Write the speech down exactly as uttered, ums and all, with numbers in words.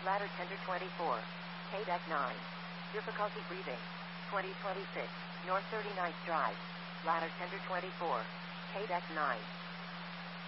Ladder tender twenty-four. K deck nine. Difficulty breathing. twenty twenty-six. North thirty-ninth Drive. Ladder tender twenty-four. K deck nine.